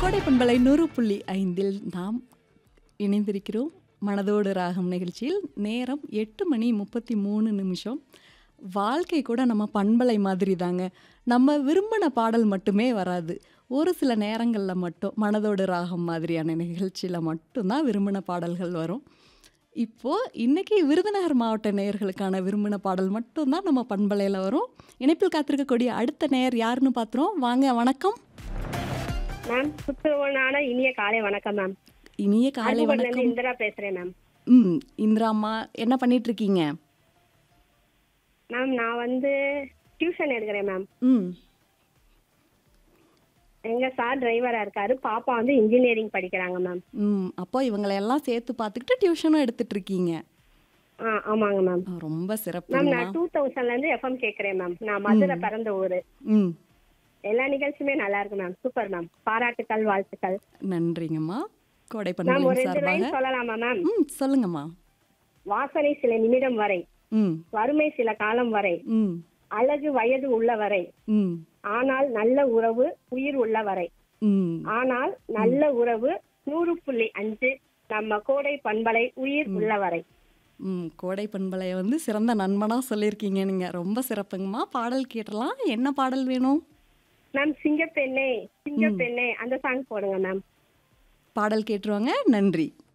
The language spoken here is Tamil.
கோடை பண்பலை 100.5 நாம் இணைந்திருக்கிறோம். மனதோடு ராகம் நிகழ்ச்சியில் நேரம் 8:33. வாழ்க்கை கூட நம்ம பண்பலை மாதிரி தாங்க. நம்ம விரும்பின பாடல் மட்டுமே வராது. ஒரு சில நேரங்களில் மட்டும் மனதோடு ராகம் மாதிரியான நிகழ்ச்சியில் மட்டும்தான் விரும்பின பாடல்கள் வரும். இன்னைக்கு விருதுநகர் மாவட்ட நேயர்களுக்கான விரும்பின பாடல் மட்டும்தான் நம்ம பண்பலையில் வரும். இணைப்பில் காத்திருக்கக்கூடிய அடுத்த நேயர் யாருன்னு பார்த்துருவோம். வாங்க, வணக்கம். மேம், சுத்தமான இனிய காலை வணக்கம் மேம். இனிய காலை அருப்புக்கோட்டையில வணக்கம். இருந்து இந்திரா பேசுறேன் மேம். இந்திரா அம்மா, என்ன பண்ணிட்டு இருக்கீங்க? மேம், நான் வந்து டியூஷன் எடுக்கிறேன் மேம். ம் எங்க சார் டிரைவரா இருக்காரு, பாப்பா வந்து இன்ஜினியரிங் படிக்கிறாங்க மேம். அப்போ இவங்களை எல்லாம் சேர்த்து பார்த்துக்கிட்டு டியூஷனும் எடுத்துட்டு இருக்கீங்க. ஆமாங்க மேம். ரொம்ப மேம், சிறப்புங்கம்மா. நான் 2000ல இருந்து எஃப்எம் கேட்கிறேன் மேம். நான் மதுரை பிறந்த ஊரு. ம் எல்லா நிகழ்ச்சியுமே நல்லா இருக்கு மேம். Super ma'am. பாராட்டுக்கள், வாழ்த்துக்கள் நன்றிங்கம்மா. கோடை மேம். பண்பலின் ஒரு 2 சார்பாக லைன் சொல்லலாமா மேம்? சொல்லுங்கம்மா. வாசனை சில நிமிடம் வரை, ம் வறுமை சில காலம் வரை, ம் அழகு வயது உள்ள வரை, ம் ஆனால் நல்ல உறவு உயிர் உள்ள வரை, ம் ஆனால் நல்ல உறவு 100.5 நம்ம கோடை பண்பலை உயிர் உள்ளவரை. கோடை பண்பலையை சிறந்த நண்பனாக சொல்லியிருக்கீங்க நீங்கள். ரொம்ப சிறப்புங்கம்மா. பாடல் கேட்டலாம். என்ன பாடல் வேணும்? மேம், சிங்கப்பெண்ணே சிங்கப்பெண்ணே அந்த சாங் போடுங்க மேம். பாடல் கேட்டுருவாங்க. நன்றி.